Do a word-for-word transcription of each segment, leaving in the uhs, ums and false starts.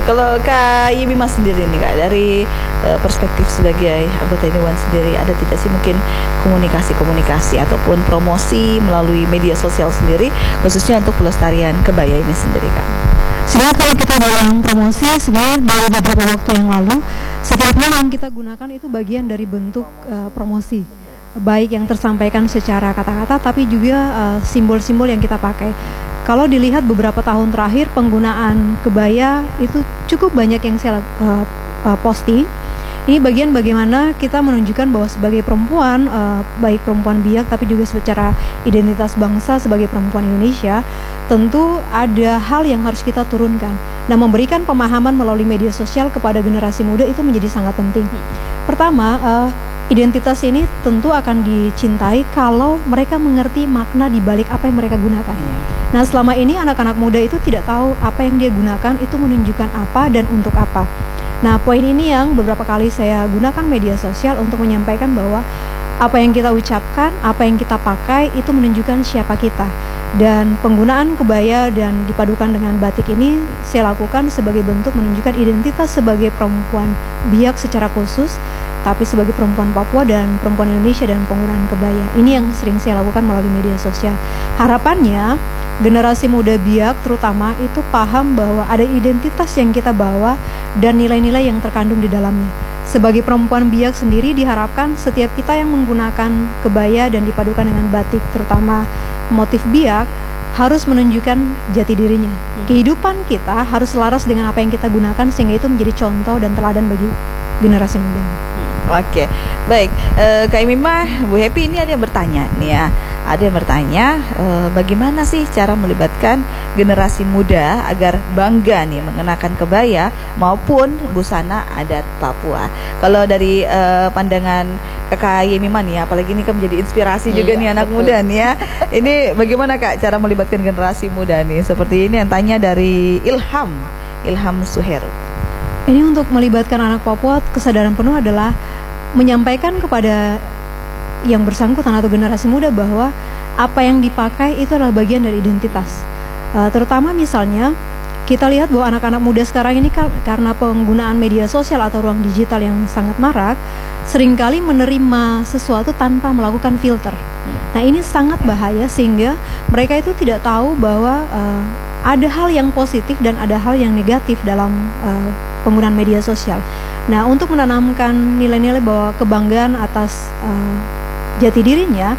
Kalau Kak Yemima sendiri nih Kak, dari uh, perspektif sebagai anggota Dewan sendiri, ada tidak sih mungkin komunikasi-komunikasi ataupun promosi melalui media sosial sendiri, khususnya untuk pelestarian kebaya ini sendiri Kak? Sebenarnya kalau kita dalam promosi, sebenarnya dari beberapa waktu yang lalu, setiap hal yang kita gunakan itu bagian dari bentuk uh, promosi, baik yang tersampaikan secara kata-kata, tapi juga uh, simbol-simbol yang kita pakai. Kalau dilihat beberapa tahun terakhir, penggunaan kebaya itu cukup banyak yang saya uh, uh, posting. Ini bagian bagaimana kita menunjukkan bahwa sebagai perempuan, uh, baik perempuan Biak tapi juga secara identitas bangsa sebagai perempuan Indonesia, tentu ada hal yang harus kita turunkan. Nah, memberikan pemahaman melalui media sosial kepada generasi muda itu menjadi sangat penting. Pertama, uh, identitas ini tentu akan dicintai kalau mereka mengerti makna di balik apa yang mereka gunakan. Nah, selama ini anak-anak muda itu tidak tahu apa yang dia gunakan itu menunjukkan apa dan untuk apa. Nah, poin ini yang beberapa kali saya gunakan media sosial untuk menyampaikan bahwa apa yang kita ucapkan, apa yang kita pakai itu menunjukkan siapa kita. Dan penggunaan kebaya dan dipadukan dengan batik ini saya lakukan sebagai bentuk menunjukkan identitas sebagai perempuan Biak secara khusus, tapi sebagai perempuan Papua dan perempuan Indonesia dan penggunaan kebaya. Ini yang sering saya lakukan melalui media sosial. Harapannya generasi muda Biak terutama itu paham bahwa ada identitas yang kita bawa dan nilai-nilai yang terkandung di dalamnya. Sebagai perempuan Biak sendiri diharapkan setiap kita yang menggunakan kebaya dan dipadukan dengan batik terutama motif Biak harus menunjukkan jati dirinya. Kehidupan kita harus selaras dengan apa yang kita gunakan sehingga itu menjadi contoh dan teladan bagi generasi muda. Oke, baik. Uh, Kak Yemima, Bu Happy, ini ada yang bertanya nih ya. Ada yang bertanya, uh, bagaimana sih cara melibatkan generasi muda agar bangga nih mengenakan kebaya maupun busana adat Papua. Kalau dari uh, pandangan Kakak Yemima nih, apalagi ini kan menjadi inspirasi iya, juga nih anak betul. muda nih ya. Ini bagaimana Kak cara melibatkan generasi muda nih? Seperti ini yang tanya dari Ilham, Ilham Suheru. Ini untuk melibatkan anak Papua, kesadaran penuh adalah menyampaikan kepada yang bersangkutan atau generasi muda bahwa apa yang dipakai itu adalah bagian dari identitas. Uh, terutama misalnya kita lihat bahwa anak-anak muda sekarang ini karena penggunaan media sosial atau ruang digital yang sangat marak, seringkali menerima sesuatu tanpa melakukan filter. Nah, ini sangat bahaya sehingga mereka itu tidak tahu bahwa uh, ada hal yang positif dan ada hal yang negatif dalam uh, penggunaan media sosial. Nah, untuk menanamkan nilai-nilai bahwa kebanggaan atas uh, jati dirinya,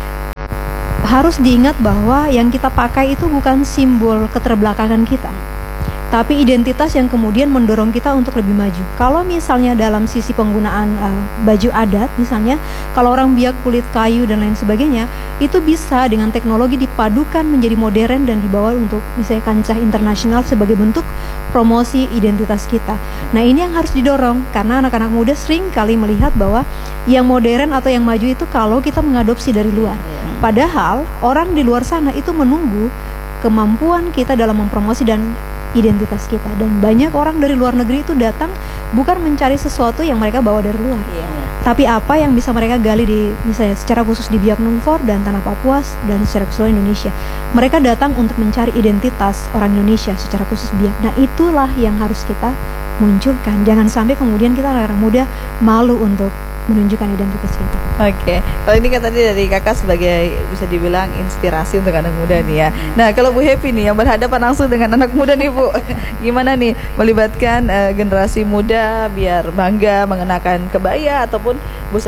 harus diingat bahwa yang kita pakai itu bukan simbol keterbelakangan kita, tapi identitas yang kemudian mendorong kita untuk lebih maju. Kalau misalnya dalam sisi penggunaan uh, baju adat, misalnya kalau orang Biak kulit kayu dan lain sebagainya, itu bisa dengan teknologi dipadukan menjadi modern dan dibawa untuk misalnya kancah internasional sebagai bentuk promosi identitas kita. Nah, ini yang harus didorong karena anak-anak muda sering kali melihat bahwa yang modern atau yang maju itu kalau kita mengadopsi dari luar. Padahal orang di luar sana itu menunggu kemampuan kita dalam mempromosi dan identitas kita, dan banyak orang dari luar negeri itu datang bukan mencari sesuatu yang mereka bawa dari luar, yeah. tapi apa yang bisa mereka gali di misalnya secara khusus di Biak Numfor dan Tanah Papua dan secara keseluruhan Indonesia. Mereka datang untuk mencari identitas orang Indonesia secara khusus Biak. Nah, itulah yang harus kita munculkan. Jangan sampai kemudian kita orang muda malu untuk menunjukkan identitas kita. Oke, okay. Kalau ini kan tadi dari kakak sebagai bisa dibilang inspirasi untuk anak muda nih ya. Nah, kalau Bu Happy nih yang berhadapan langsung dengan anak muda nih Bu, gimana nih melibatkan uh, generasi muda biar bangga mengenakan kebaya ataupun busana